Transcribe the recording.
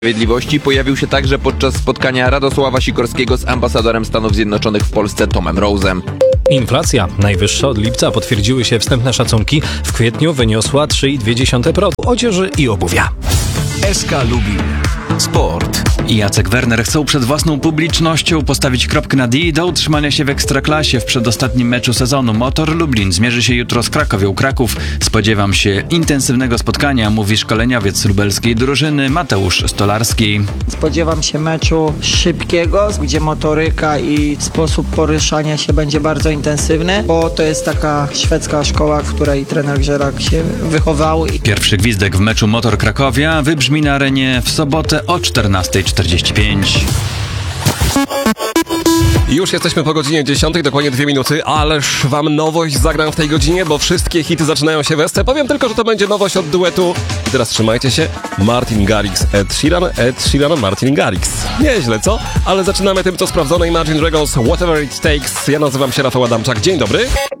Sprawiedliwości pojawił się także podczas spotkania Radosława Sikorskiego z ambasadorem Stanów Zjednoczonych w Polsce Tomem Rose'em. Inflacja, najwyższa od lipca, potwierdziły się wstępne szacunki. W kwietniu wyniosła 3,2% odzieży i obuwia. SK Lubin. Sport. Jacek Werner chcą przed własną publicznością postawić kropkę na D do utrzymania się w Ekstraklasie. W przedostatnim meczu sezonu Motor Lublin zmierzy się jutro z Krakowią Kraków. Spodziewam się intensywnego spotkania, mówi szkoleniowiec lubelskiej drużyny Mateusz Stolarski. Spodziewam się meczu szybkiego, gdzie motoryka i sposób poruszania się będzie bardzo intensywny, bo to jest taka szwedzka szkoła, w której trener Grzerak się wychował. Pierwszy gwizdek w meczu Motor Krakowia wybrzmi na arenie w sobotę o 14:45. Już jesteśmy po godzinie 10, dokładnie 2 minuty, ależ wam nowość zagram w tej godzinie, bo wszystkie hity zaczynają się w SC. Powiem tylko, że to będzie nowość od duetu. Teraz trzymajcie się. Martin Garrix, Ed Sheeran, Martin Garrix. Nieźle, co? Ale zaczynamy tym, co sprawdzone. Imagine Dragons, Whatever It Takes. Ja nazywam się Rafał Adamczak. Dzień dobry.